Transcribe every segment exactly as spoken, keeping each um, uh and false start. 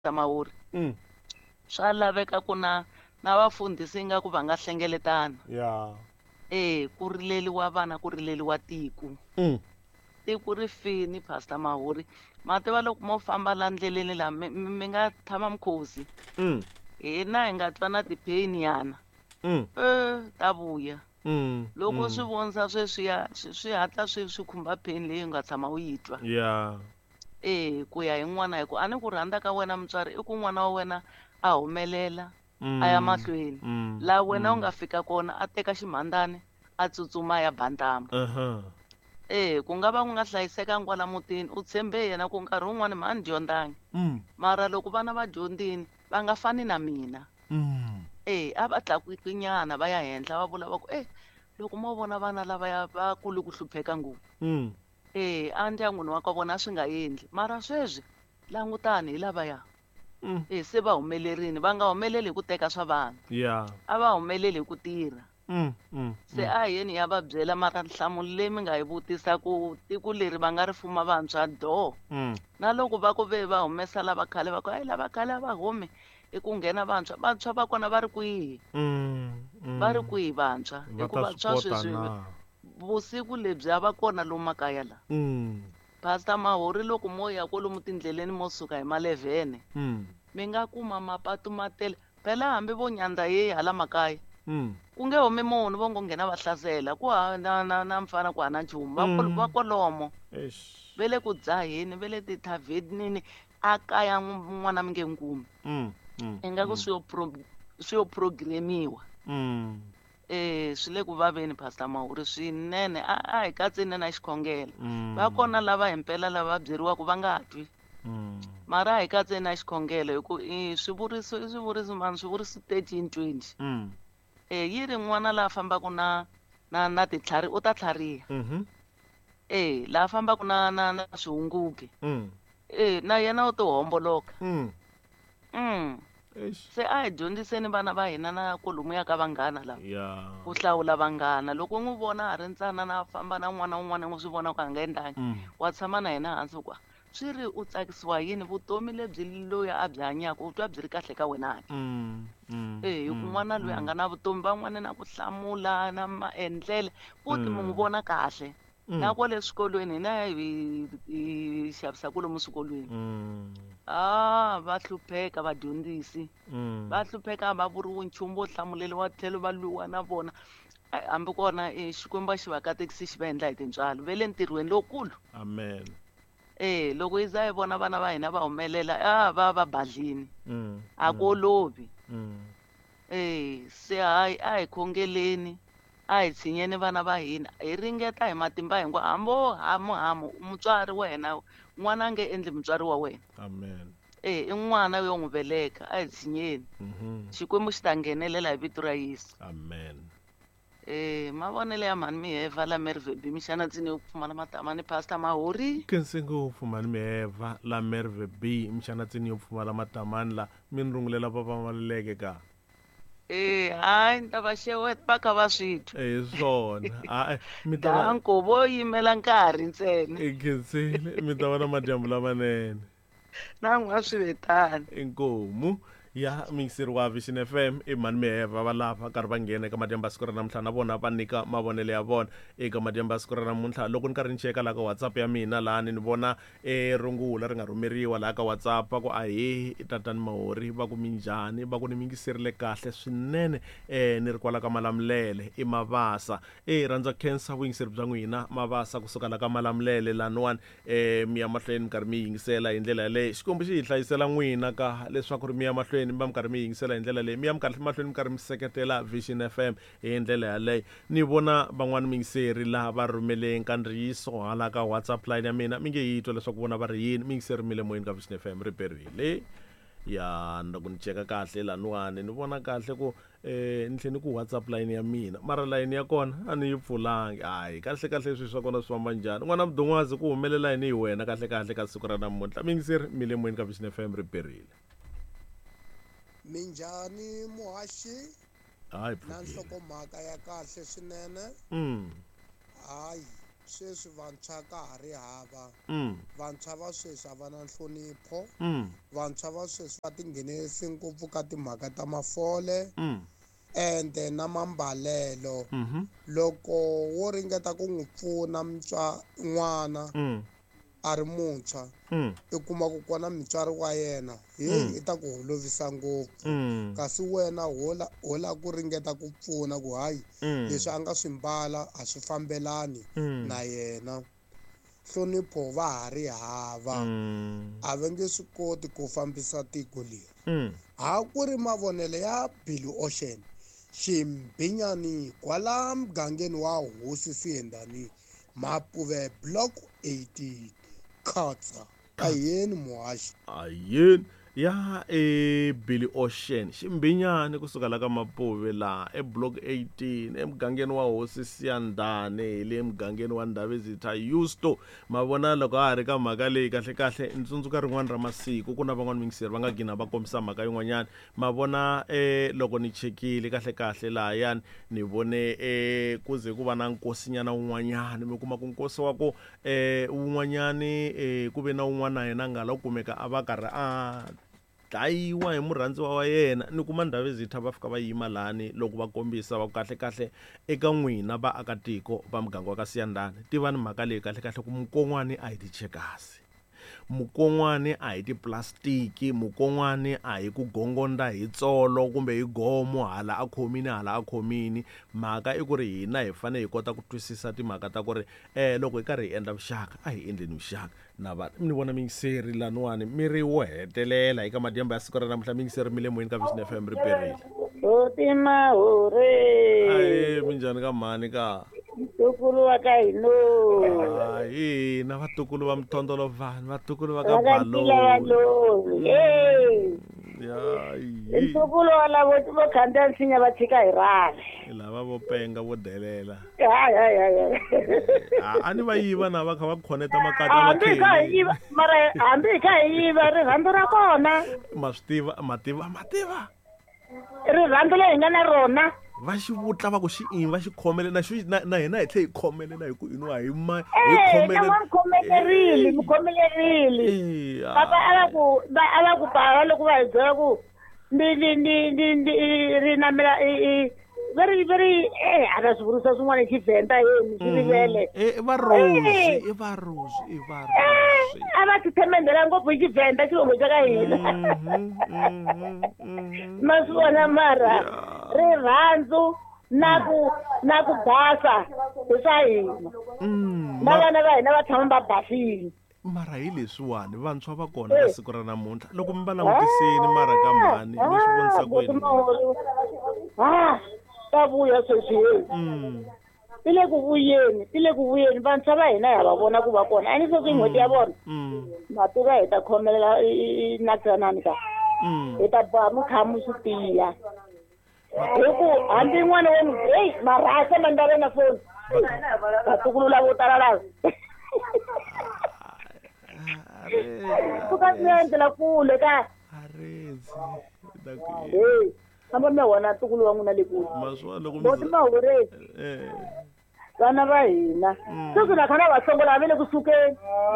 Mahuri Mm. swa laveka ku na na vafundhisi nga ku va nga hlengeletana Yeah. eh ku rileliwa vana ku rileliwa tiko Mm. tiko ri fini Pastor Mahuri mativa loko mo famba la ndleleni la mi nga tshama mkhosi Mm. hina hi nga twa na ti-pain yana Mm. eh ta vuya Mm. loko Mm. swi vonisa sweswiya swi hatla swi swi khumba pain leyi nga tshama u yi twa Yeah. eh ku ya hi n'wana hi ku a ni ku rhandza ka wena mutswari i ku n'wana wa wena a humelela a ya Mm. mahlweni Mm. la wena u Mm. nga fika kona a teka ximhandani a tsutsuma ya bandama Uh-huh. eh ku nga va ku nga hlayisekanga kwala mutini u tshembe yena ku nkarhi wun'wani ma ni dyondzangi Mm. mara loko vana va dyondzini va nga fani na mina Mm. eh a va tlakukinyana va ya henhla va vula va ku eh loko mo vona vana lavaya va kule ku hlupheka ngopfu Mm. eh a ndyangwini wa ka vona swi nga endli mara sweswi langutani hi lavaya Mm. eh se va humelerini va nga humeleli hi ku teka swa vanhu Yeah. a va humeleli hi ku tirha Mm. Mm. se a hi yeni ya va byela mara nhlamulo leyi mi nga yi vutisa ku tiko leri va nga ri fuma vantshwa do Mm. na loko va ku ve va humesa lava khale va ku hayi lava khale a va humi i ku nghena vantshwa vantshwa va kona va ri kwihi Mm. Mm. va ri kwihi vantshwa Va ta hikuva swi vantshwa kota sweswi na. vusiku lebyi a va kona lomu makaya la Mm. Pastor Mahuri loko mo ya kwalomu tindleleni mo suka hi malevhene Mm. mi nga kuma mapatu ma tele phela hambi vo nyandza yeyi hala makaya Mm. ku nge humi munhu vo ngo nghena va hlasela ku ha na na na mfana ku hana nchumu va kol- va kolomo Eish. ve le ku dzaheni ve le tithavhenini a kaya n'wana mi nge nkumi Mm. Mm. ingaku swi yo pro- swi yo programiwa Mm. eh swi le ku vaveni Pastor Mahuri swinene a a hi katseni na xikhongelo Mm. va kona lava himpela lava byeriwaku va nga twi Mm. mara a hi katseni na xikhongelo hi ku i swivuriso i swivuriso mani swivuriso thirteen twenty Mm. eh yi ri n'wana laha fambaku na na na titlhari u ta tlhariha Mhm. eh laha fambaku na na na swihunguke Mm. eh na yena u ti homboloka Mm. mm Eish. se a hi dyondziseni vana va hina na kolomuya ka vanghana lava Yeah. ku hlawula vanghana loko n'wi vona a ri ntsana na famba na n'wana wun'wana n'wi swi vona ku a nga endlangi Mm. wa tshama na yena hansi ku swi ri u tsakisiwa yini vutomi lebyi loyi a byi hanyaka u twa byi ri kahle ka wena ke Mm. Mm. eh hi ku n'wana loyi a nga na vutomi van'wana na ku hlamula na maendlele futhi mi n'wi vona kahle na kwale swikolweni hina hi hi xavisa kwalomu swikolweni Mm. ah va hlupheka vadyondzisi Mm. va hlupheka a va vuriwi nchumu vo hlamuleliwa tlhelo va lwiwa na vona Ai, hambi kona eh, xikwembu a xi va katekisi xi va endla hi tintswalo ve le ntirhweni lowukulu Amen. eh loko hi za hi vona vana va hina va humelela a va va badlini Mm. a ku olovi Mm. eh se hayi a hi khongeleni a hi tshinyeni vana va hina hi ringeta hi matimba hinkwawo hambo hamu hamu mutswari wena n'wana a nge endli mutswari wa wena Amen. eh i n'wana yo n'wi veleka a hi tshinyeni Mhm. xikwembu xi ta nghenelela hi vito ra Yesu Amen. eh mavonelo ya mhani miheva la Mervebi mixana tsini yo pfumala matama ni Pastor Mahuri Kense ngopfu mani miheva la Merve B mixana tsini yo pfumala matamani la mi ni rungulela papa maluleke ka. eh hayi ni ta va xeweta va kha va swi twa Eh swona. Ah mi ta va danko vo yimela nkarhi ntsena e khensile mi ta va na madyambu lamanene. na n'wa swivitani Inkomu ya mingiseri wa Vision F M i mani miheva va lava karhi va nghena eka madyambu ya siku ra namuntlha na vona va nyika mavonelo ya vona eka madyambu ya siku ra namuntlha loko ni karhi ni cheka laha ka WhatsApp ya mina laha ni vona e rungula ri nga rhumeriwa laha ka WhatsApp va ku ahe tatani Mahuri va ku minjhani va ku ni mingiserile kahle swinene eh ni ri kwala ka Malamulele i Mabasa e rhandza khensa vuyingiseri bya n'wina Mabasa kusuka laha ka Malamulele laniwani eh mi ya mahlweni mi karhi mi yingisela hi ndlela yaleyo xikombo xi hi hlayisela n'wina ka leswaku ri mi ya mahlweni mi va mi karhi mi yingisela hi ndlela leyi mi ya mi karhi mahlweni mi karhi mi seketela Vision F M hi ndlela yaleyo ni vona van'wani mingiseri laha va rhumele nkandziyiso hala ka WhatsApp line ya mina mi nge yi twa leswaku vona va ri yini mingiseri mi le moyeni ka Vision F M ri perile ya loko ni cheka kahle laniwani ni vona kahle ku eh ni tlhela ni ku WhatsApp line ya mina mara line ya kona a ni yi pfulangi hayi kahle kahle swi swa kona swi famba njhani n'wana mudon'wazi ku humelela yini hi wena kahle kahle ka siku ra namuntlha mingiseri mi le moyeni ka Vision F M ri perile minjhani muhaxi hayi na nhlokomhaka ya kahle swinene mm hayi sweswi vantshwa ka ha ri hava mm vantshwa va sweswi a va na nhlonipho mm vantshwa va sweswi va tinghenisi ngopfu ka timhaka ta mafole mm ende na mambalelo mhm loko wo ringeta ku n'wi pfuna mutswa n'wana mm a ri muntshwa mm i kuma ku kona mutswari wa yena heyi i ta ku holovisa ngopfu mm kasi wena hola hola ku ringeta ku pfuna ku hayi mm leswi a nga swi mbala a swi fambelani mm na yena nhlonipho va ha ri hava mm a va nge swi koti ku fambisa tiko leri mm ha ku ri mavonelo ya Billy Ocean ximbinyani kwala mugangeni wa Hosi Siyendani Mapuve block eighteen Khatsa ka yeni muhashi ayeni ya e Billy Ocean ximbinyani kusuka la ka Mapuve la e block eighteen emugangeni wa Hosi Siyandane hi le mugangeni wa Ndavezitha Yusto mavona loko a ha ri ka mhaka leyi kahle kahle ntsundzuka rin'wana ra masiku ku na van'wana mingiseri va nga gina va kombisa mhaka yin'wanyana mavona eh loko ni chekile kahle kahle laha yani ni vone eh kuze ku va na nkosinyana wun'wanyana mi kuma ku nkosi wa ku eh wun'wanyani eh ku ve na wun'wana yena ngala u kumeka a va karhi a dlayiwa hi murhandziwa wa yena ni kuma Ndavezitha va fika va yima lani loko va kombisa va kahle kahle eka n'wina vaakatiko va muganga wa ka Siyandane tiva ni mhaka leyi kahle kahle ku mukon'wani a hi tichekasi mukon'wani a hi tiplastiki mukon'wani a hi ku gongonda hi tsolo kumbe hi gomo hala a khomini hala a khomini mhaka i ku ri hina hi fane hi kota ku twisisa timhaka ta ku ri eh loko hi karhi hi endla vuxaka a hi endleni vuxaka na va ni vona mingiseri laniwani mi ri wo hetelela eka madyamba ya siku ra namuntlha mingiseri mi le moyeni ka Vision F M ri perile Utima hore. aye minjhani ka mhani ka Tukulu wa ka hino. ayi na vatukulu va mthondolo vani vatukulu va ka Vakantila valoni. Eh. ya Tukulu wala vo vo khanda nsinya va tshika hi rale. lava vo penga vo delela Hayi hayi hayi. a ni va yiva na va kha va khoneta makati Hambi ka yiva mara hambi ka yiva rirhandzu ra kona. ma swi tiva mativa mativa Rirhandzu leyi nga na rona. va xi vutla va ku xi ini va xi khomele na xi na na hina hi tlhe hi khomelela hi ku iniwa hi ma hi Eh, na wa khomelerile, mu khomelerile. Eh, Papa ala ku ba ala ku pa loko va hi byela ku ndi ndi ndi ndi ndi ri namela i very very eh ara swivuriso swin'wana hi Xivenda yeni swi rivele. eh i va Rosi i va Rosi i va Rosi Eh, a va tshemendela ngopfu hi Xivenda xivongo xa ka hina. Mhm, mhm, mhm. Ma swi vona mara rirhandzu na ku na ku basa hi swa hina. Mm, Na ma- vana va hina va tshama va basile. mara hi leswiwani vantshwa va kona ka siku ra namuntlha loko mi va langutisini mara ka mhani mi swi vonisa ku yini Ah, ta vuya sweswi. Mm, Ti le ku vuyeni, ti le ku vuyeni vantshwa va hina ha va vona ku va kona. A ni sweswi n'hweti ya vona. mm, Mati va hi ta khomelela i na tsanani ka. mm. Hi ta ba mu kha mu swi tiya. Hi ku hambi n'wana wa n'wi hey marasa mandava na foni. Vatukulu lavo tala lava. Ku ka swi endlela kule ka. arezi Hey, hamba mi wona tukulu wa n'wina le kule. maswa loko mi Boti mahoreni. eh Vana va hina. Sweswi na khana va songola va le kusukeni.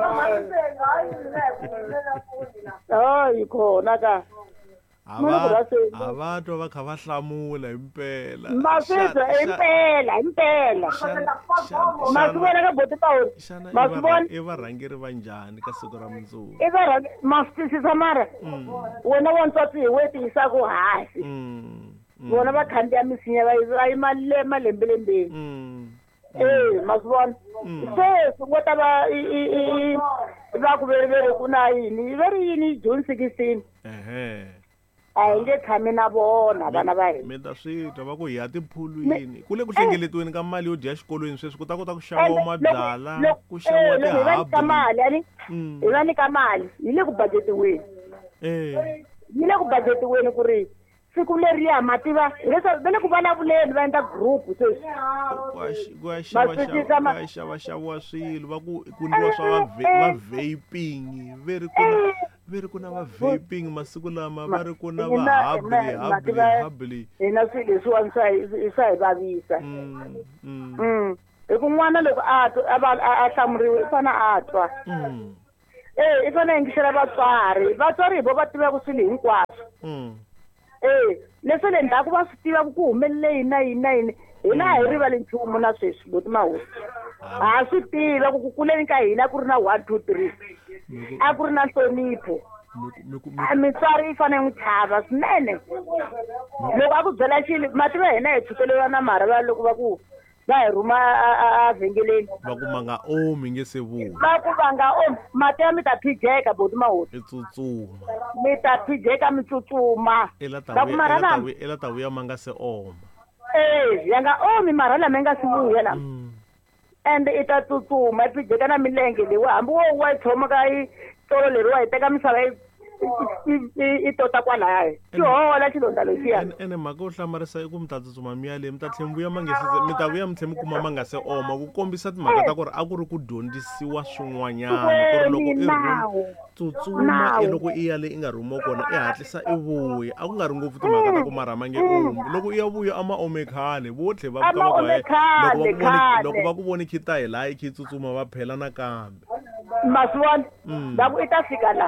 Hayi khona ka. Mara ku ava raseni. ava twa va kha va hlamula impela Maswedza impela impela. Masivona ka boti mahori. xana i Masivona. va- i varhangeri va njhani ka siku ra mundzuku I va maswisisa mara. Mm, Wena wa ntswatsi hi weti yisaku hansi. mm, mm, Vona va khandziya misinya va va yima le malembelembeni. mm, Eh, masivona. Se ngo ta va i i i va ku veri ku na yini. Veri yini June sixteen. ehe A hi nge tshami na vona vana va hina. mi ta swi twa va ku hi ya tiphulwini ku le ku hlengeletiweni ka mali yo dya xikolweni sweswi ku ta kota ku xaviwa mabyala ku xaviwa loko hi va nyika tihabu mali ani Mm. hi va nyika mali hi le ku budgetiweni eh hi le ku budgetiweni ku ri siku leriya mativa hileswaku va le ku vulavuleni va endla group sweswi ku ya xi- ku ya xava Maswedzi xava ma- ku ya xava xaviwa swilo va ku ku ndliwa swa va va- va vaping veri ku na veri ku na va vaping masiku lama va ri ku na va Hina- habli hina- habli Mativa- habli hina swilo leswiwani swa hi swa hi vavisa Mm, mm, Mm. hi ku n'wana loko a a hlamuriwe i fana a twa eh i fana yingisela vatswari vatswari hi vo va tivaka swilo hinkwaswo eh leswi le ndzhaku va swi tiva ku humelele yini na yini na yini hina hi rivale nchumu na sweswi Buti Mahosi ha swi tiva ku ku kuleni ka hina ku ri na one two three a ku ri na nhlonipho mitswari yi fanele n'wi chava swinene loko a ku byela xilo mati va hina hi tshukeliwa na mara va loko va ku va hi rhuma a vhengeleni va ku ma nga omi nge se vuya va ku va nga omi mati ya mi ta phijeka Buti Mahosi i tsutsuma mi ta phijeka mi tsutsuma ela ta vuya ma nga se oma eh ya nga omi mara lama nga si vuya la and i ta tsutsuma i phijeka na milenge leyi hambi wo wa yi tshoma ka yi tolo leriwa hi teka misava i tota kwalaya xi hola xilondza lexiya ene mhaka yo hlamarisa i ku mi ta tsutsuma mi ya leyi mi ta tlhela mi vuya ma nga se mi ta vuya mi tlhela mi kuma ma nga se oma ku kombisa timhaka ta ku ri a ku ri ku dyondzisiwa swin'wanyana ku ri loko i tsutsuma i loko i ya leyi i nga rhumiwa kona i hatlisa i vuya a ku nga ri ngopfu timhaka ta ku marama nge omi loko i ya vuya a ma ome khale votlhe va loko va ku voni khita hi laha i khi tsutsuma va phela nakambe maswona va ku i ta fika la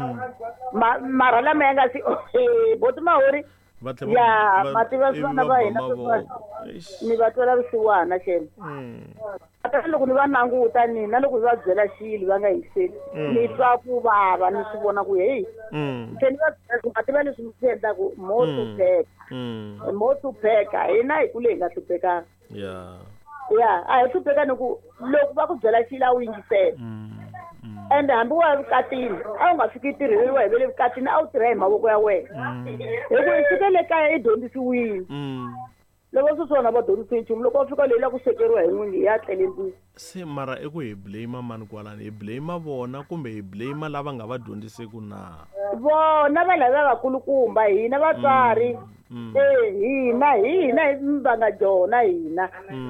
mara lama ya nga si Buti Mahori ya mativa swona va hina ni va twela vusiwana xena ata loko ni va nanguta ni na loko va byela xilo va nga yingiseli ni twa ku vava ni swi vona ku hey se ni va mativa leswi mi swi endlaku mo hlupheka mo hlupheka hina hi kule hi nga hluphekanga ya ya a hi hlupheka ni ku loko va ku byela xilo a wu yingisela and hambi wa vukatini a wu nga fiki tirheliwa hi vele vukatini a wu tirha hi mavoko ya wena hi ku i fike le kaya i dyondzisiwile loko swi swona va dyondzisiwe nchumu loko va fika leyi la ku xekeriwa hi n'wini ya tlele ndlwini se mara i ku hi blame mani kwalani hi blame vona kumbe hi blame lava nga va dyondziseku na vona va lava vakulukumba hina vatswari eh hina hina hi mbanga jona hina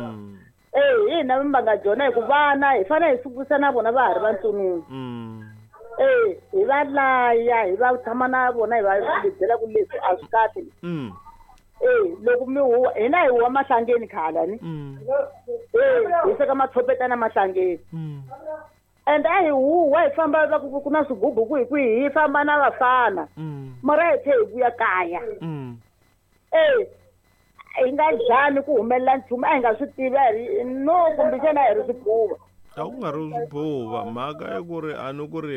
eh hina mbanga jona hi ku vana hi fana hi sukisa na vona va ha ri vantsononi eh hi va laya hi va tshama na vona hi va byela ku leswi a swi kahle eh loko mi huwa hina hi huwa mahlangeni khalani eh hi seka mathopetana mahlangeni and a hi huwa hi famba va ku na swigubu ku hi ku hi famba na vafana mara hi tlhe hi vuya kaya eh hi nga dlani ku humelela nchumu a hi nga swi tivi no kumbe xana hi ri swibuva a ku nga ri swibuva mhaka i ku ri a ni ku ri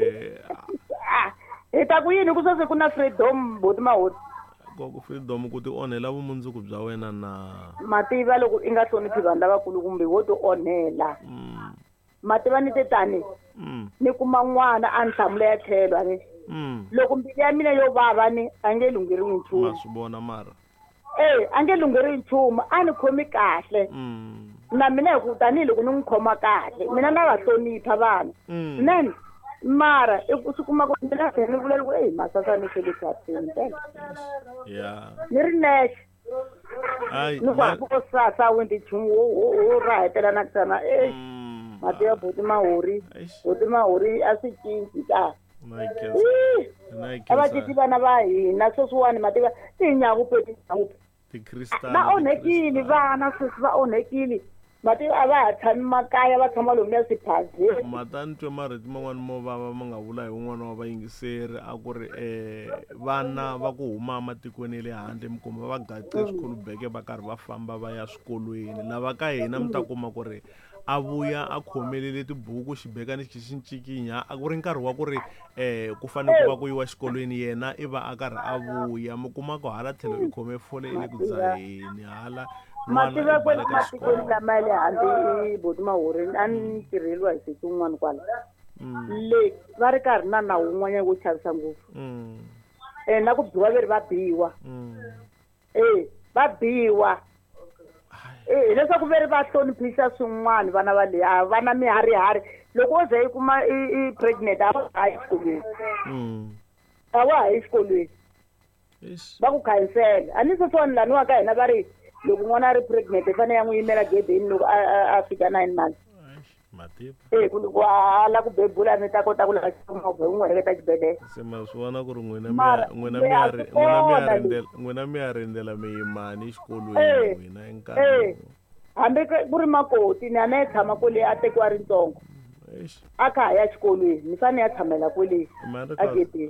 hi ta ku yini ku sweswi ku na freedom Buti Mahori ku freedom ku ti onhela vumundzuku bya wena na mativa loko i nga hloniphi vanhu lavakulu kumbe wo ti onhela mativa ni te tani ni kuma n'wana a ni hlamula ya tlhelo ani loko mbilu ya mina yo vava ni a nge lungheriwi nchumu ma swi vona mara eh a nge lungheriwi nchumu a ni khomi kahle na mina hi ku tanihi loko ni n'wi khoma kahle mina na va hlonipha vanhu swinene mara i swi kuma ku mina se ni vula loko eyi masasa ni xele kahleni ya ni ri nexe ai ni ku hambi ko sasa wendi nchumu wo rahetela na kusana eh mati ya Buti Mahori Buti Mahori a swi cinci ka a va cinci vana va hina sweswiwani mativa tinyaku peti va onhekile vana sweswi va onhekile mativa a va ha tshami makaya va tshama lomuya swiphazeni mata ni twe mariti man'wani mo vava ma nga vula hi wun'wana wa vayingiseri a ku ri um vana va ku huma ematikweni ya le handle mi kuma va gaqe swikhulubeke va karhi va famba va ya swikolweni lava ka hina mi ta kuma ku ri a vuya a khomelele tibuku xibekani xi xi ncikinya a ku ri nkarhi wa ku ri um ku fanele ku va ku yiwa xikolweni yena i va a karhi a vuya mi kuma ku hala tlhelo i khome fole i le ku dzaheni hala mativa kwele matikweni lama ya le handle Buti Mahori a ni tirheliwa hi siku un'wana kwala le va ri karhi na nawu wun'wanyana wo chavisa ngopfu um na ku biwa veri va biwa eh va biwa eh leswaku veri va hloniphisa swin'wana vana va le a vana miharihari loko wo ze i kuma i pregnant a va ha yi xikolweni a wa ha yi xikolweni va ku khansela a ni se swona laniwa ka hina va ri loko n'wana a ri pregnant i fanele ya n'wi yimela gedeni loko a fika nine months eh ku loko a la ku bebula mi ta kota ku lava movha n'wi heleketa xibedhlele se ma swi vona ku ri n'wina mi ya rindzela miyimani exikolweni n'wina enkarhi hambi ku ri makoti ni a na yi tshama kwele a tekiwa rintsongo a kha ha ya xikolweni ni fanele ya tshamela kwele a geteni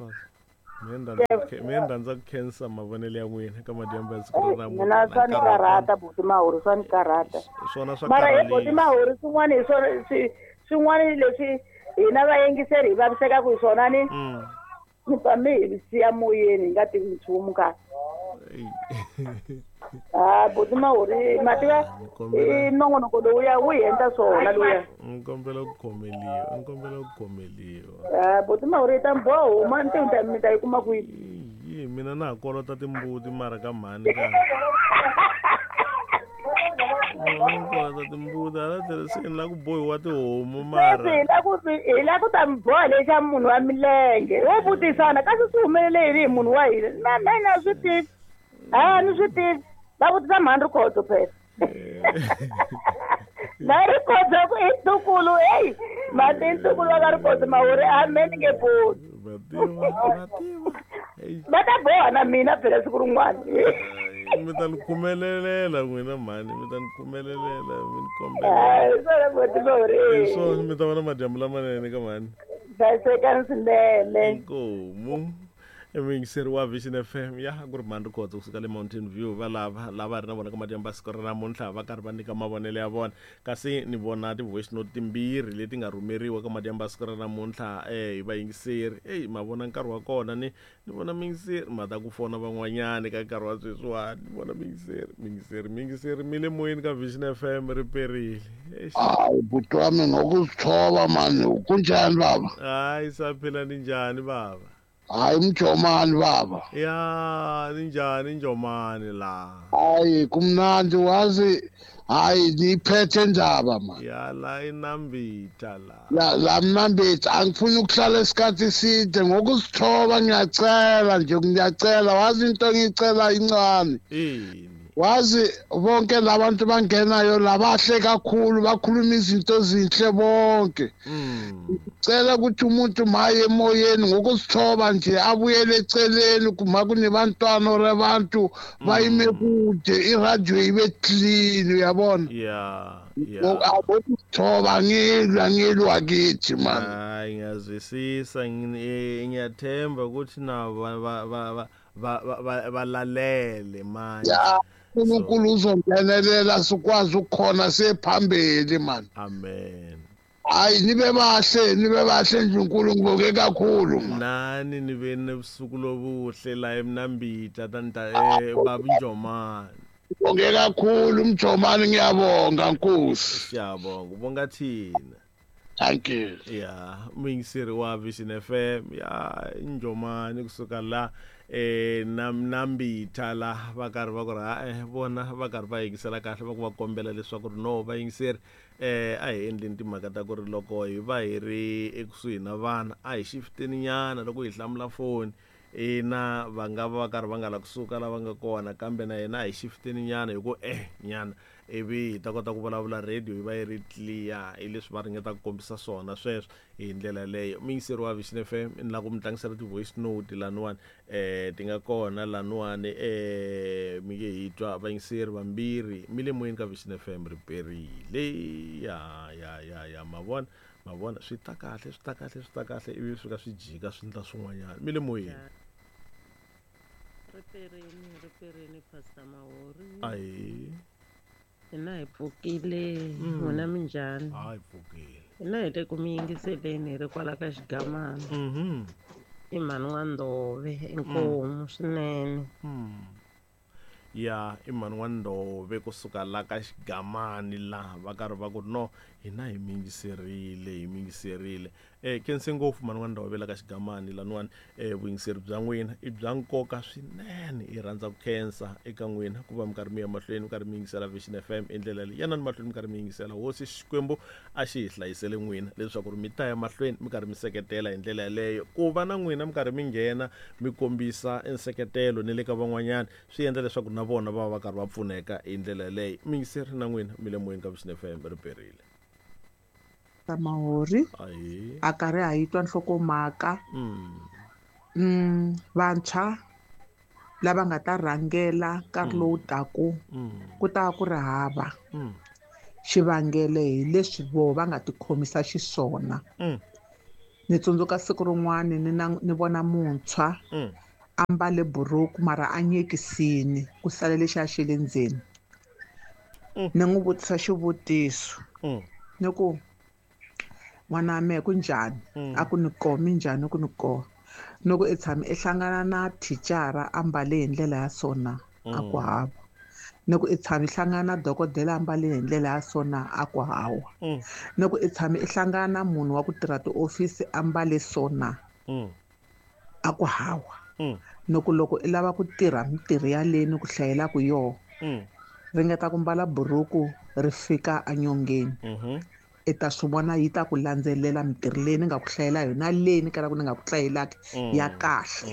mi rhandza ku khensa mavonelo ya n'wina ka Madyambu ya siku ra namuntlha mina swa ni karhata buti Mahori swa ni karhata swona swa mara hi buti Mahori swin'wana hi swona swin'wana leswi hina vayingiseri hi vavisekaku hi swona ni ni pfa mi hi siya moyeni hi nga tivi nchumu ka ah buti Mahori ma tiva nongonoko lowuya wu hi endla swona luya ni kombela ku khomeliwa ni kombela ku khomeliwa ah buti Mahori ta mboha huma ni ti mi ta yi kuma kwihi yi mina na ha kolota timbuti mara ka mhani ka kolota timbuti hala tirhiseni la ku bohiwa tihomu mara hi la ku hi la ku ta mi boha lexa munhu wa milenge wo vutisana kasi swi humelele yini hi munhu wa hina na na na swi tivi a ni swi tivi va vutisa mhani rikhodzo phela na rikhodzo ku i ntukulu eyi mati i ntukulu wa ka rikhodzo Mahori amen nge pfuni va ta boha na mina phela siku rin'wana mi ta ni kumelelela n'wina mhani mi ta ni kumelelela mi ni kombela buti Mahori hi swona mi ta vona madyambu lamanene ka mhani hlayisekani swinene inkomu emuyingiseri wa Vision F M ya ku ri mhani Rikhodzo kusuka le Mountain View va lava lava ri na vona ka Madyambu ya siku ra namuntlha va karhi va nyika mavonelo ya vona kasi ni vona ti-voice note timbirhi leti nga rhumeriwa ka Madyambu ya siku ra namuntlha eh hi vayingiseri eyi ma vona nkarhi wa kona ni ni vona miyingiseri ma ta ku fona van'wanyani ka nkarhi wa sweswiwani ni vona miyingiseri miyingiseri miyingiseri mi le moyeni ka Vision F M ri perile hayi buti wa mina ukuzithoba mani kunjani baba hayi saphila ni njhani baba hayi Mjomani baba ya ninjani Njomani la hayi kumnandi wazi hayi niphethe ndaba ma ya la inambitha la la la Mnambitha angifuni ukuhlala isikhathi eside ngokuzithoba ngiyacela nje ngiyacela wazi into ngicela incane ini wazi bonke labantu bangenayo labahle kakhulu bakhuluma izinto ezinhle bonke cela ukuthi umuntu maye emoyeni ngokuzithoba nje abuyele eceleni kuma kunebantwana or abantu bayime kude iradio ibe clean uyabona yeah yeah ngokuzithoba ngilwa ngilwa kithi man hayi ngiyazwisisa ngiyathemba ukuthi nabo balalele manje uNkulunkulu uzongenelela sikwazi ukukhona sephambili man amen hayi nibe bahle nibe bahle nje uNkulunkulu ngibonge kakhulu nani nibe nebusuku lobuhle la eMnambitha tanta eh baba Njomani ngibonge kakhulu Mjomani ngiyabonga Nkosi siyabonga ubonga thina thank you yeah muyingiseri wa Vision F M ya Njomani kusuka la eh Mnambitha la va karhi va ku ri eh vona va karhi va yingisela kahle va ku va kombela leswaku ri no va yingiseri eh a hi endleni timhaka ta ku ri loko hi va hi ri ekusuhi na vana a hi xifiteni nyana loko hi hlamula foni ina va nga va va karhi va nga la kusuka lava nga kona kambe na yena a hi xifiteni nyana hi ku eh nyana ivi hi ta kota ku vulavula radio yi va yi ri clear hi leswi va ringeta ku kombisa swona sweswo hi ndlela leyo muyingiseri wa Vision F M ni la ku mi tlangisela ti-voice note laniwani eh ti nga kona laniwani eh mi nge hi twa vayingiseri vambirhi mi le moyeni ka Vision F M ri perile ya ya ya ya mavona mavona swi ta kahle swi ta kahle swi ta kahle ivi swi fika swi jika swi ndla swin'wanyana mi le moyeni ri perini ri perini Pastor Mahori ayi hina hi pfukile n'wina minjhani a hi pfukile hina hi le ku mi yingiseleni hi ri kwala ka Xigamani mhm i mhani N'wandove inkomu swinene ya i mhani N'wandove kusuka la ka Xigamani laha va karhi va ku no hina hi mi yingiserile hi mi yingiserile eh khense ngopfu mhani N'wandove la ka Xigamani laniwani eh vuyingiseri bya n'wina i bya nkoka swinene hi rhandza ku khensa eka n'wina ku va mi karhi mi ya mahlweni mi karhi mi yingisela Vision F M i ndlela leyi yanani mahlweni mi karhi mi yingisela hosi Xikwembu a xi hi hlayisele n'wina leswaku ri mi ta ya mahlweni mi karhi mi seketela hi ndlela yaleyo ku va na n'wina mi karhi mi nghena mi kombisa nseketelo ni le ka van'wanyana swi endla leswaku na vona va va karhi va pfuneka hi ndlela yaleyo mi yingiseri na n'wina mi le moyeni ka Vision F M ri perile Mahori ayi a karhi a yitwa nhlokomhaka mm mm vantshwa lava nga ta rhangela nkarhi lowu taku ku ta ku ri hava xivangelo hi leswi vo va nga tikhomisa xiswona. Ni tsundzuka siku rin'wana ni ni vona muntshwa a mbale buruku mara a nyekisini ku sale lexi a xi le ndzeni. Ni n'wi vutisa xivutiso ni ku n'wana wa mehe ku njhani a ku ni koho mi njhani ku ni koho ni ku i tshame i hlangana na thicara a mbale hi ndlela ya so na a ku hava ni ku i tshame i hlangana na dokodela a mbale hi ndlela ya so na a ku hawa ni ku i tshame i hlangana na munhu wa ku tirha tiofisi a mbale so na a ku hawa ni ku loko i lava ku tirha mitirho yaleyi ni ku hlayelaka yoho ringeta ku mbala buruku ri fika anyongeni i ta swi vona yi ta ku landzelela mitirho leyi ni nga ku hlayela yona leyi ni kalaka ni nga ku hlayelaki ya kahle.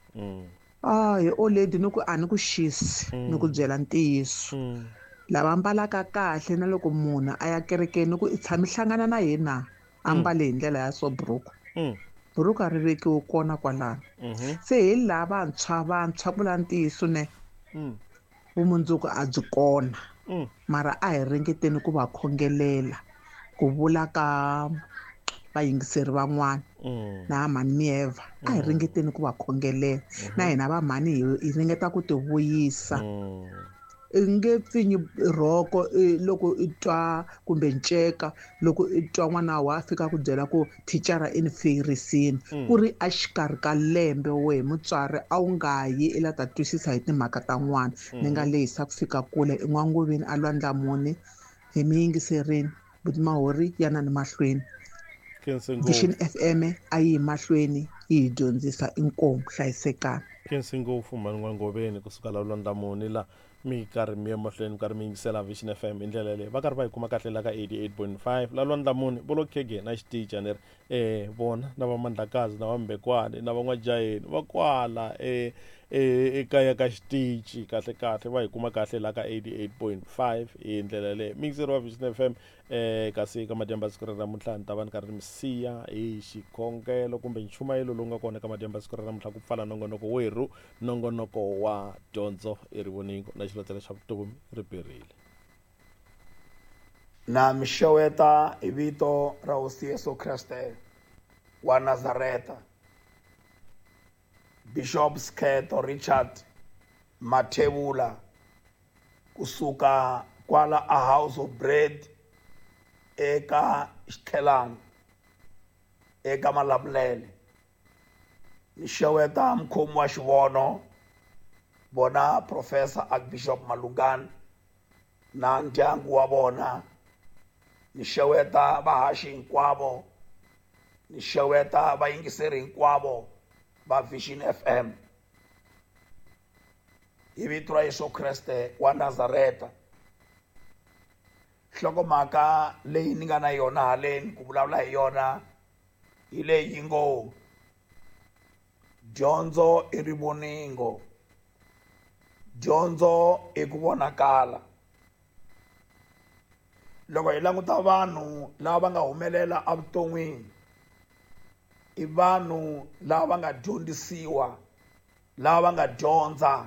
Ah hi oledi ni ku a ni ku xisi ni ku byela ntiyiso lava mbalaka kahle na loko munhu a ya kerekeni ni ku i tshami hlangana na yena a mbale hi ndlela ya so buruku buruku a ri vekiwe kona kwalano se hi lava vantshwa vantshwa ku vula ntiyiso ne vumundzuku a byi kona mara a hi ringeteni ku va khongelela ku vula ka vayingiseri van'wana na mhani Mieva a hi ringeteni ku va khongelela na hina va mhani hi ringeta ku ti vuyisa. I nge pfinyi rhoko loko i twa kumbe nceka loko i twa n'wana wa fika ku byela ku thicara i ni feyirisini ku ri a xikarhi ka lembe wehe mutswari a wu nga yi i la ta twisisa hi timhaka ta n'wana ni nga lehisa ku fika kule en'wanguvini a lwandla muni hi mi yingiserini Butimahori yana ni mahlweni Vision F M a yi mahlweni yi hi dyondzisa inkomo hlayisekani khensi ngopfu mhani N'wangoveni kusuka la lwandla muni la mi karhi mi ya mahlweni karhi mi yingisela Vision F M hi ndlela leyi va karhi va hi kuma kahle la ka eighty-eight point five la lwandla muni volokhege na xiticha ni ri eh vona na vamandlakazi na vambekwane na van'wajaheni va kwala eh ekaya ka xitichi kahle kahle va hi kuma kahle la ka eighty-eight point five hi ndlela leyi mixeriwa Vision F M eh kasi ka madyamba siku ra namuntlha ni ta va ni karhi ni misiya hi xikhongelo kumbe nchumayelo lowu nga kona ka madyamba siku ra namuntlha ku pfala nongonoko werhu nongonoko wa dyondzo i rivoningo na xilotlela xa vutomi ri perile. Na mi xeweta hi vito ra hosi Yesu Kreste wa Nazareta Bishop Sketo Richard Mathebula kusuka kwala a House of Bread eka Xithelani eka Malamulele ni xeweta mukhomi wa xivono bona Professor Archbishop Malungani na ndyangu wa vona ni xeweta vahaxi hinkwavo ni xeweta vayingiseri hinkwavo va Vision F M hi vito ra Yesu Kreste wa Nazareta. Hlokomhaka leyi ni nga na yona haleni ku vulavula hi yona hi leyi ngo dyondzo i rivoningo dyondzo i ku vonakala. Loko hi languta vanhu lava nga humelela evuton'wini i vanhu lava nga dyondzisiwa lava nga dyondza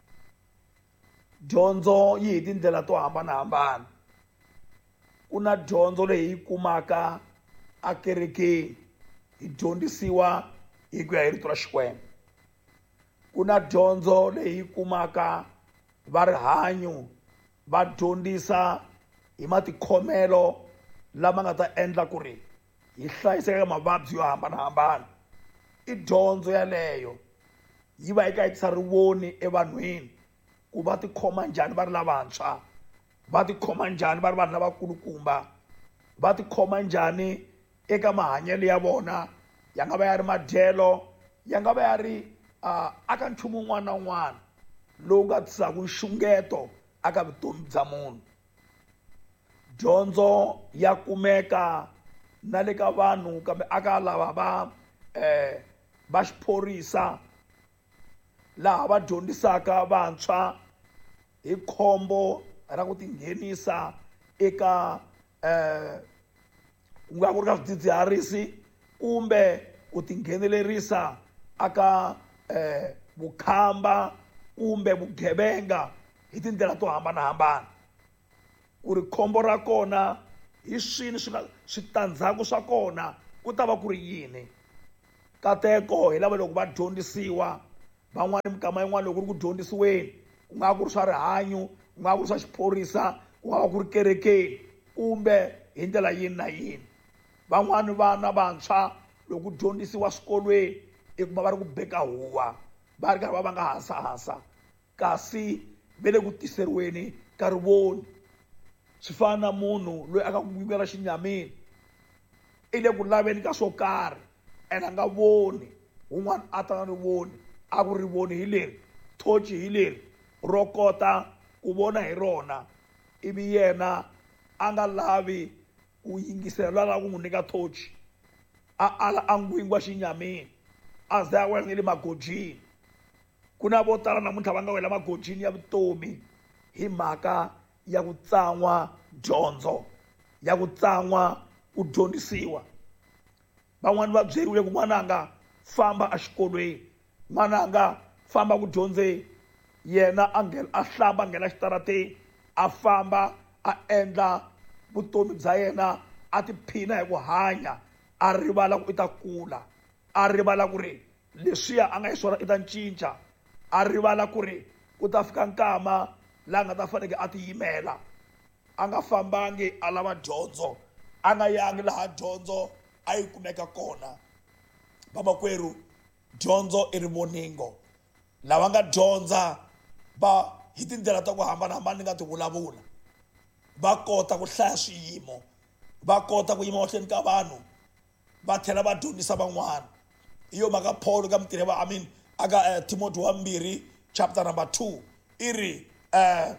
dyondzo yi hi tindlela to hambanahambana. Ku na dyondzo leyi hi kumaka a kerekeni hi dyondzisiwa hi ku ya hi rito ra Xikwembu. Ku na dyondzo leyi hi kumaka va rihanyo va dyondzisa hi matikhomelo lama nga ta endla ku ri hi hlayiseka ka mavabyi yo hambanahambana. I dyondzo yaleyo yi va yi ka yi tisa rivoni evanhwini ku va tikhoma njhani va ri lavantshwa va tikhoma njhani va ri vanhu lavakulukumba va tikhoma njhani eka mahanyelo ya vona ya nga va ya ri madyelo ya nga va ya ri aka nchumu wun'wana na wun'wana lowu nga tisaka nxungeto aka vutomi bya munhu. Dyondzo ya kumeka na le ka vanhu kambe aka lava va eh va xiphorisa laha va dyondzisaka vantshwa hi khombo ra ku tinghenisa eka eh ku nga ku ri ka swidzidziharisi kumbe ku tinghenelerisa aka eh vukhamba kumbe vugevenga hi tindlela to hambanahambana. Ku ri khombo ra kona hi swini switandzhaku swa kona ku ta va ku ri yini. Kateko hi lava loko va dyondzisiwa, van'wani mikama yin'wana loko ku ri ku dyondzisiweni ku nga ku ri swa rihanyo, ku nga ku ri swa xiphorisa, ku nga va ku ri kerekeni kumbe hi ndlela yini na yini. Van'wani vana vantshwa loko ku dyondzisiwa swikolweni i kuma va ri ku beka huwa va ri karhi va va nga hasahasa, kasi ve le ku tiseriweni ka rivoni. Swi fana na munhu loyi a ka ku yimela xinyamini i le ku laveni ka swo karhi ene a nga voni, un'wana a ta na ri voni a ku ri voni hi leri, thochi hi leri ro kota ku vona hi rona, ivi yena a nga lavi ku yingisela la ku n'wi nyika thochi, a ala a ngwingwa xinyamini a ze a wela ni le magojini. Ku na vo tala namuntlha va nga wela magojini ya vutomi hi mhaka ya ku tsan'wa dyondzo, ya ku tsan'wa ku dyondzisiwa. Van'wani va byeriwile ku n'wananga famba exikolweni, n'wananga famba ku dyondzeni, yena a nghena a hlamba a nghena xitarateni a famba a endla vutomi bya yena a tiphina hi ku hanya, a rivala ku i ta kula, a rivala ku ri leswiya a nga hi swona i ta cinca, a rivala ku ri ku ta fika nkama laha nga ta faneke a tiyimela. A nga fambangi a lava dyondzo, a nga yangi laha dyondzo a yi kumeka kona. Vamakwerhu, dyondzo i rivoningo. Lava nga dyondza va hi tindlela ta ku hambanahambana ni nga ti vulavula, va kota ku hlaya swiyimo, va kota ku yima mahlweni ka vanhu, va tlhela va dyondzisa van'wana. Hi yo mhaka Paul ka mutirhi va amin aka uh, Timothy wa mbirhi chapter number two i ri uh,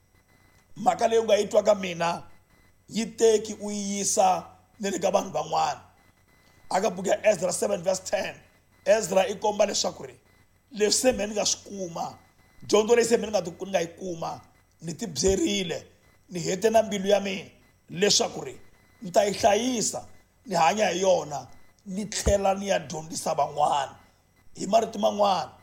mhaka leyi u nga yi twa ka mina yi teki u yi yisa ni le ka vanhu van'wana. Aka buku ya Ezra seven verse ten, Ezra i komba leswaku ri leswi se me ni nga swi kuma, dyondzo leyi se me ni nga ni nga yi kuma, ni ti byerile ni hete na mbilu ya mina leswaku ri ni ta yi hlayisa, ni hanya hi yona, ni tlhela ni ya dyondzisa van'wana. Hi marito man'wana,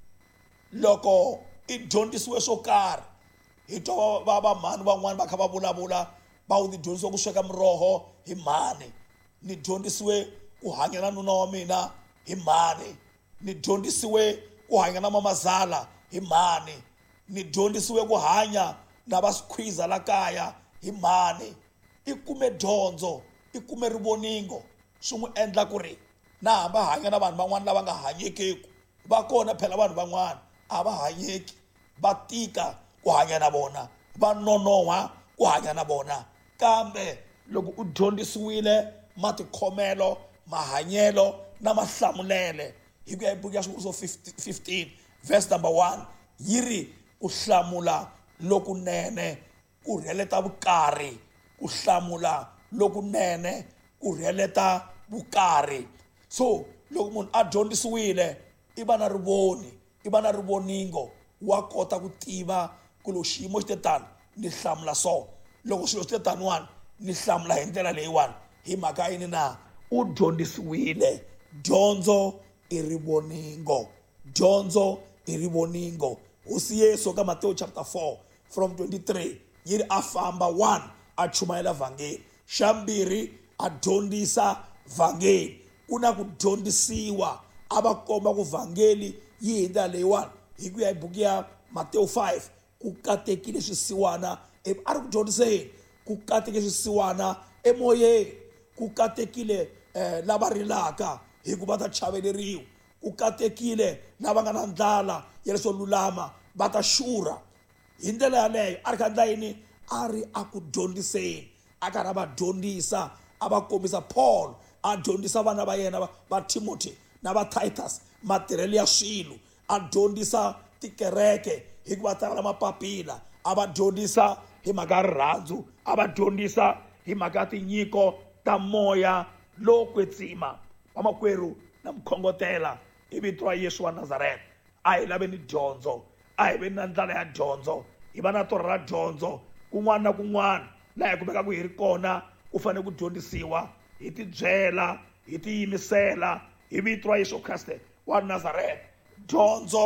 loko i dyondzisiwe swo karhi hi twa va va mhani van'wana va kha va vulavula va wu ni dyondzisiwe ku sweka miroho hi mhani, ni dyondzisiwe ku hanya na nuna wa mina hi mhani, ni dyondzisiwe ku hanya na mamazala hi mhani, ni dyondzisiwe ku hanya na va squeezer la kaya hi mhani. I kume dyondzo, i kume rivoningo, swi n'wi endla ku ri na hamba hanya na vanhu van'wana lava nga hanyekeku. Va kona phela vanhu van'wana a va hanyeki, va tika ku hanya na vona, va nonoha ku hanya na vona. Kambe loko u dyondzisiwile matikhomelo, mahanyelo na mahlamulele, hi ku ya hi buku ya Swivuriso fifteen verse number one yi ri ku hlamula lokunene ku rheleta vukarhi, ku hlamula lokunene ku rheleta vukarhi. So loko munhu a dyondzisiwile i va na rivoni, i va na rivoningo, wa kota ku tiva ku loko xiyimo xi te tani ni hlamula so, loko swilo swi te taniwani ni hlamula hi ndlela leyiwani. Hi mhaka yini na u dyondzisiwile. Dyondzo i rivoningo, dyondzo i rivoningo. Hosi Yesu ka Matthew chapter four from twenty-three yi ri a famba, one a chumayela vhangeli, xa mbirhi a dyondzisa vhangeli. Ku na ku dyondzisiwa, a va komba ku vhangeli yi hi ndlela leyiwani. Hi ku ya hi buku ya Matthew five ku katekile swisiwana, a ri ku dyondziseni, ku katekile swisiwana emoyeni, ku katekile eh, lava rilaka hi ku va ta chaveleriwa, ku katekile lava nga na ndlala ya leswo lulama va ta xurha. Hi ndlela yaleyo a ri kha ndla yini? A ri a ku dyondziseni, a karhi a va dyondzisa, a va kombisa. Paul a dyondzisa vana va yena va Timothy na va Titus matirhelo ya swilo, a dyondzisa tikereke hi ku va tsala mapapila, a va dyondzisa hi mhaka ya rirhandzu, a va dyondzisa hi mhaka ya tinyiko ta moya lowo kwetsima. Vamakwerhu na mukhongotela hi vito ra Yesu wa Nazareta, a hi laveni dyondzo, a hi veni na ndlala ya dyondzo, hi va na torha ra dyondzo. Kun'wana na kun'wana laha hi kumekaka hi ri kona ku fanele ku dyondzisiwa, hi ti byela, hi ti yimisela hi vito ra Yesu Kriste wa Nazareta. Dyondzo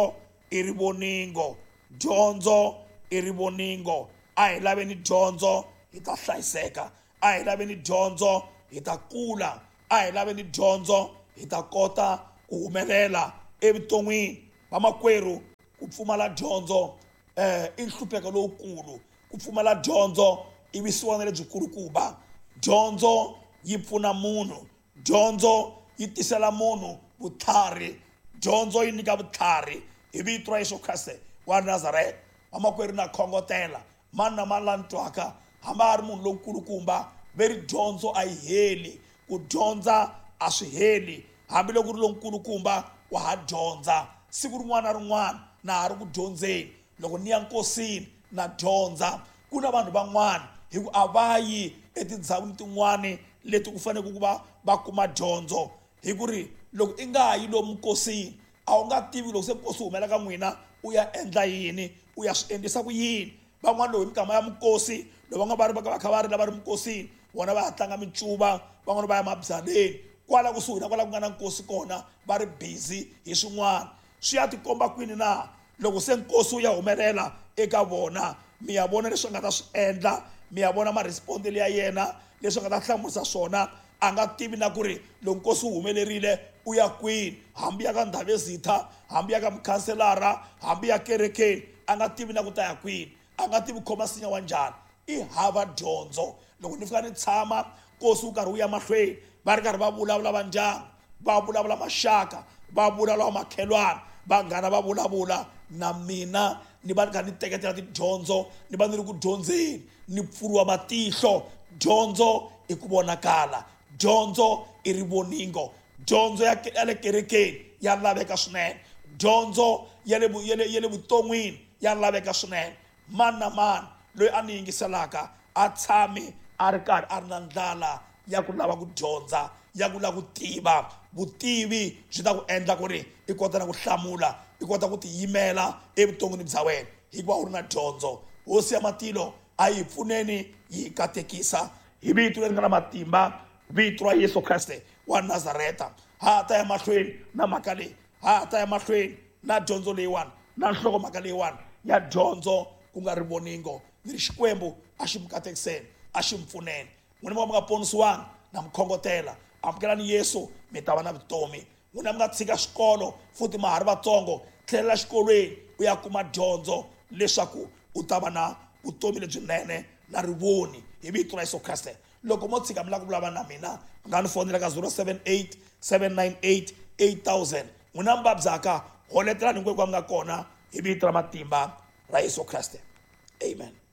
i rivoningo dyondzo i rivoningo a hi laveni dyondzo hi ta hlayiseka a hi laveni dyondzo hi ta kula a hi laveni dyondzo hi ta kota ku humelela evuton'wini vamakwerhu ku pfumala dyondzo eh i nhlupheko lowukulu ku pfumala dyondzo i visiwana lebyikulukumba dyondzo yi pfuna munhu dyondzo yi tisela munhu vutlhari dyondzo yi nyika vutlhari hi vito ra Yesu Kriste wa Nazareth vamakwerhu na khongotela mani na mani la ntwaka hambi a ri munhu lowukulukumba veri dyondzo a yi heli ku dyondza a swi heli hambi loko ri lonkulukumba wa ha dyondza siku rin'wana na rin'wana na ha ri ku dyondzeni loko ni ya nkosini na dyondza ku na vanhu van'wana hi ku a va yi etindhawini tin'wani leti ku fanele ku va va kuma dyondzo hi ku ri loko i nga ha yi lomu nkosini a wu nga tivi loko se nkosi humela ka n'wina u ya endla yini u ya swi endlisa ku yini van'wana loko hi mikama ya minkosi loko va nga va ri va kha va ri lava ri minkosi vona va ya tlanga mincuva van'wana va ya mabyaleni kwala kusuhi na kwala ku nga na nkosi kona va ri busy hi swin'wana swi ya tikomba kwini na loko se nkosi wu ya humelela eka vona mi ya vona leswi nga ta swi endla mi ya vona marespondele ya yena leswi nga ta hlamurisa swona a nga tivi na ku ri loko nkosi wu humelerile u ya kwini hambi ya ka ndhavezitha hambi ya ka mukhanselara hambi ya kerekeni a nga tivi na ku ta ya kwini a nga tivi khoma sinya wa njhani i hava dyondzo loko ni fika ni tshama nkosi wu karhi wu ya mahlweni va ri karhi va vulavula va ndyangu va vulavula maxaka va vulavula makhelwana vanghana va vulavula na mina ni va ni kha ni teketela tidyondzo ni va ni ri ku dyondzeni ni pfuriwa matihlo dyondzo i ku vonakala dyondzo i rivoningo dyondzo ya le kerekeni ya laveka swinene dyondzo ya le ya le vuton'wini ya laveka swinene mani na mani loyi a ni yingiselaka a tshami a ri karhi a ri na ndlala ya ku lava ku dyondza ya ku lava ku tiva vutivi byi ta ku endla ku ri i kota na ku hlamula i kota ku tiyimela evuton'wini bya wena hikuva u ri na dyondzo hosi ya matilo a yi pfuneni yi katekisa hi vito leri nga na matimba vito ra Yesu Kriste wa Nazareta ha ta ya mahlweni na mhaka leyi ha ta ya mahlweni na dyondzo leyiwani na nhlokomhaka leyiwani ya dyondzo ku nga rivoningo ni ri xikwembu a xi mi katekiseni a xi mi pfuneni n'wina mi nga mi nga ponisiwangi na mi khongotela amukelani Yesu mi ta va na vutomi n'wina mi nga tshika xikolo futhi ma ha ri vatsongo tlhelela xikolweni u ya kuma dyondzo leswaku u ta va na vutomi lebyinene na rivoni hi vito ra Yesu Kriste loko mo tshika mi lava ku vulavula na mina mi nga ni fonela ka zero seven eight seven nine eight eight thousand n'wina mi vabyaka holetelani hinkwenu kwa mi nga kona hi vito ra matimba ra Yesu Kriste amen.